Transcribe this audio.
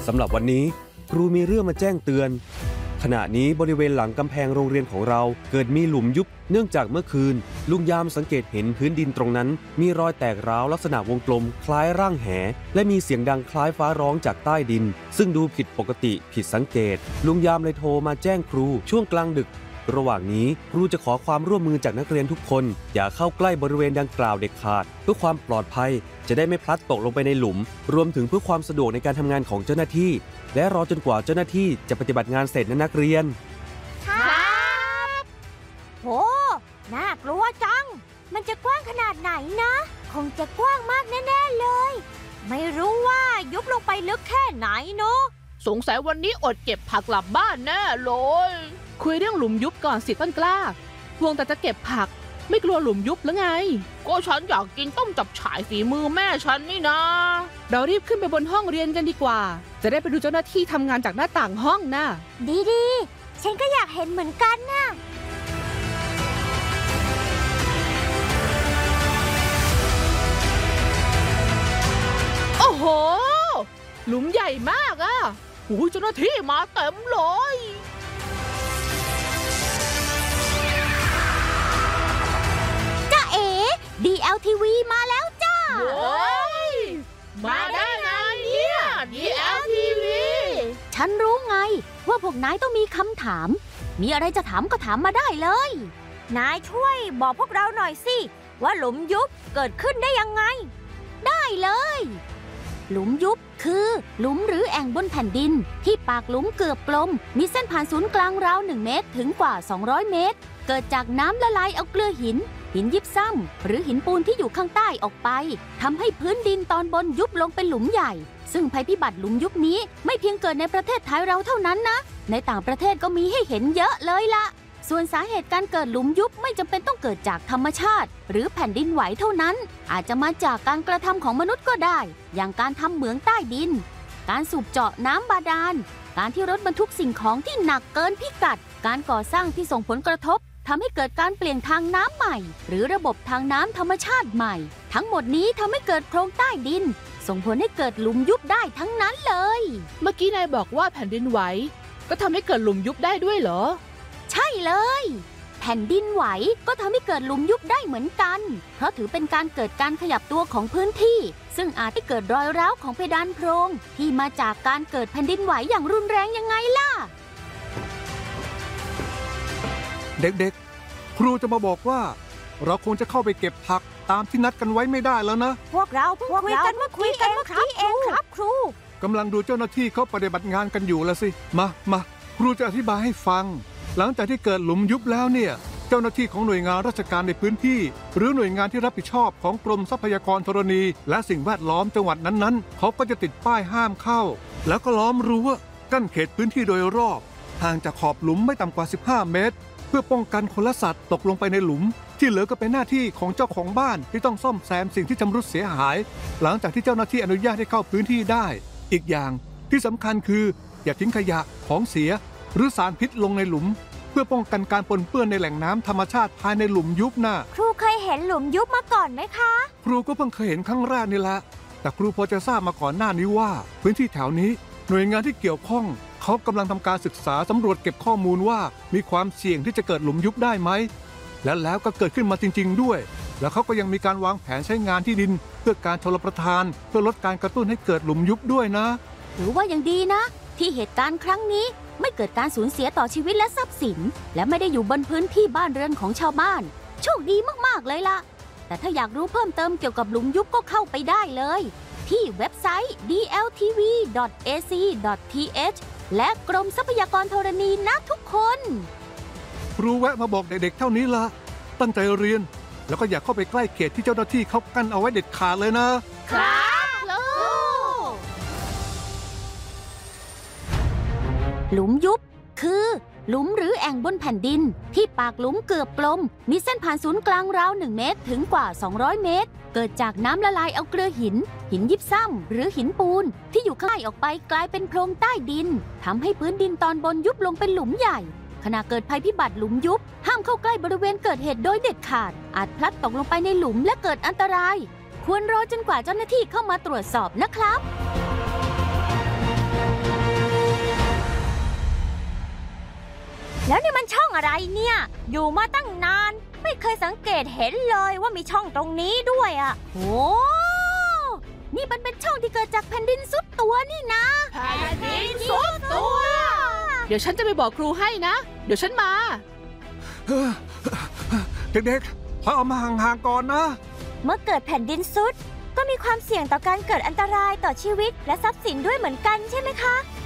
สำหรับวันนี้ครูมีเรื่องมาแจ้งเตือนขณะนี้บริเวณหลังกำแพงโรงเรียนของเราเกิดมีหลุมยุบเนื่องจากเมื่อคืนลุงยามสังเกตเห็นพื้นดินตรงนั้นมีรอยแตกร้าวลักษณะวงกลมคล้ายร่างแหและมีเสียงดังคล้ายฟ้าร้องจากใต้ดินซึ่งดูผิดปกติผิดสังเกตลุงยามเลยโทรมาแจ้งครูช่วงกลางดึกระหว่างนี้ครูจะขอความร่วมมือจากนักเรียนทุกคนอย่าเข้าใกล้บริเวณดังกล่าวเด็ดขาดเพื่อความปลอดภัยจะได้ไม่พลัดตกลงไปในหลุมรวมถึงเพื่อความสะดวกในการทำงานของเจ้าหน้าที่และรอจนกว่าเจ้าหน้าที่จะปฏิบัติงานเสร็จนะนักเรียนครับโหน่ากลัวจังมันจะกว้างขนาดไหนนะคงจะกว้างมากแน่ๆเลยไม่รู้ว่ายุบลงไปลึกแค่ไหนเนาะสงสัยวันนี้อดเก็บผักกลับบ้านแน่เลยคุยเรื่องหลุมยุบก่อนสิต้นกล้าห่วงแต่จะเก็บผักไม่กลัวหลุมยุบหรือไงก็ฉันอยากกินต้มจับฉ่ายฝีมือแม่ฉันนี่นะเรารีบขึ้นไปบนห้องเรียนกันดีกว่าจะได้ไปดูเจ้าหน้าที่ทำงานจากหน้าต่างห้องนะดีฉันก็อยากเห็นเหมือนกันนะโอ้โหหลุมใหญ่มากอ่ะเจ้าหน้าที่มาเต็มเลยจ้าเอ๋ DLTV มาแล้วจ้ามาได้ไงเนี่ย DLTV ฉันรู้ไงว่าพวกนายต้องมีคำถามมีอะไรจะถามก็ถามมาได้เลยนายช่วยบอกพวกเราหน่อยสิว่าหลุมยุบเกิดขึ้นได้ยังไงได้เลยหลุมยุบคือหลุมหรือแอ่งบนแผ่นดินที่ปากหลุมเกือบกลมมีเส้นผ่านศูนย์กลางราว1 เมตรถึงกว่า200 เมตรเกิดจากน้ำละลายเอาเกลือหินยิบซ้ำหรือหินปูนที่อยู่ข้างใต้ออกไปทำให้พื้นดินตอนบนยุบลงเป็นหลุมใหญ่ซึ่งภัยพิบัติหลุมยุบนี้ไม่เพียงเกิดในประเทศไทยเราเท่านั้นนะในต่างประเทศก็มีให้เห็นเยอะเลยล่ะส่วนสาเหตุการเกิดหลุมยุบไม่จำเป็นต้องเกิดจากธรรมชาติหรือแผ่นดินไหวเท่านั้นอาจจะมาจากการกระทำของมนุษย์ก็ได้อย่างการทำเหมืองใต้ดินการสูบเจาะน้ำบาดาลการที่รถบรรทุกสิ่งของที่หนักเกินพิกัดการก่อสร้างที่ส่งผลกระทบทำให้เกิดการเปลี่ยนทางน้ำใหม่หรือระบบทางน้ำธรรมชาติใหม่ทั้งหมดนี้ทำให้เกิดโครงใต้ดินส่งผลให้เกิดหลุมยุบได้ทั้งนั้นเลยเมื่อกี้นายบอกว่าแผ่นดินไหวก็ทำให้เกิดหลุมยุบได้ด้วยเหรอใช่เลยแผ่นดินไหวก็ทำให้เกิดหลุมยุบได้เหมือนกันเพราะถือเป็นการเกิดการขยับตัวของพื้นที่ซึ่งอาจให้เกิดรอยร้าวของเพดานโพรงที่มาจากการเกิดแผ่นดินไหวอย่างรุนแรงยังไงล่ะเด็กๆครูจะมาบอกว่าเราคงจะเข้าไปเก็บผักตามที่นัดกันไว้ไม่ได้แล้วนะพวกเราคุยกันเมื่อกี้เองครับครูกำลังดูเจ้าหน้าที่เขาปฏิบัติงานกันอยู่ละสิมาครูจะอธิบายให้ฟังหลังจากที่เกิดหลุมยุบแล้วเนี่ยเจ้าหน้าที่ของหน่วยงานราชการในพื้นที่หรือหน่วยงานที่รับผิดชอบของกรมทรัพยากรธรณีและสิ่งแวดล้อมจังหวัดนั้นๆเขาก็จะติดป้ายห้ามเข้าแล้วก็ล้อมรั้วกั้นเขตพื้นที่โดยรอบห่างจากขอบหลุมไม่ต่ำกว่า15 เมตรเพื่อป้องกันคนและสัตว์ตกลงไปในหลุมที่เหลือก็เป็นหน้าที่ของเจ้าของบ้านที่ต้องซ่อมแซมสิ่งที่ชำรุดเสียหายหลังจากที่เจ้าหน้าที่อนุญาตให้เข้าพื้นที่ได้อีกอย่างที่สำคัญคืออย่าทิ้งขยะของเสียหรือสารพิษลงในหลุมเพื่อป้องกันการปนเปื้อนในแหล่งน้ำธรรมชาติภายในหลุมยุบน่ะครูเคยเห็นหลุมยุบมาก่อนไหมคะครูก็เพิ่งเคยเห็นครั้งแรกนี่แหละแต่ครูพอจะทราบมาก่อนหน้านี้ว่าพื้นที่แถวนี้หน่วยงานที่เกี่ยวข้องเขากำลังทำการศึกษาสำรวจเก็บข้อมูลว่ามีความเสี่ยงที่จะเกิดหลุมยุบได้ไหมแล้วก็เกิดขึ้นมาจริงๆด้วยแล้วเขาก็ยังมีการวางแผนใช้งานที่ดินเพื่อการชลประทานเพื่อลดการกระตุ้นให้เกิดหลุมยุบด้วยนะถือว่ายังดีนะที่เหตุการณ์ครั้งนี้ไม่เกิดการสูญเสียต่อชีวิตและทรัพย์สินและไม่ได้อยู่บนพื้นที่บ้านเรือนของชาวบ้านโชคดีมากๆเลยล่ะแต่ถ้าอยากรู้เพิ่มเติมเกี่ยวกับหลุมยุบก็เข้าไปได้เลยที่เว็บไซต์ dltv.ac.th และกรมทรัพยากรธรณีนะทุกคนครูแวะมาบอกเด็กๆเท่านี้ละตั้งใจเรียนแล้วก็อย่าเข้าไปใกล้เขตที่เจ้าหน้าที่เขากั้นเอาไว้เด็ดขาดเลยนะครับหลุมยุบคือหลุมหรือแอ่งบนแผ่นดินที่ปากหลุมเกือบกลมมีเส้นผ่านศูนย์กลางราว1 เมตรถึงกว่า200 เมตรเกิดจากน้ำละลายเอาเกลือหินยิบซ้ำหรือหินปูนที่อยู่ข้างใต้ออกไปกลายเป็นโพรงใต้ดินทำให้พื้นดินตอนบนยุบลงเป็นหลุมใหญ่ขณะเกิดภัยพิบัติหลุมยุบห้ามเข้าใกล้บริเวณเกิดเหตุโดยเด็ดขาดอาจพลัดตกลงไปในหลุมและเกิดอันตรายควรรอจนกว่าเจ้าหน้าที่เข้ามาตรวจสอบนะครับแล้วนี่มันช่องอะไรเนี่ย อยู่มาตั้งนาน ไม่เคยสังเกตเห็นเลยว่ามีช่องตรงนี้ด้วยอ่ะโอ้นี่มันเป็นช่องที่เกิดจากแผ่นดินซุดตัวนี่นะแผ่นดินซุดตัวเดี๋ยวฉันจะไปบอกครูให้นะ เดี๋ยวฉันมาเด็กๆพาเอามาห่างๆก่อนนะเมื่อเกิดแผ่นดินซุดก็มีความเสี่ยงต่อการเกิดอันตรายต่อชีวิตและทรัพย์สินด้วยเหมือนกันใช่ไหมคะ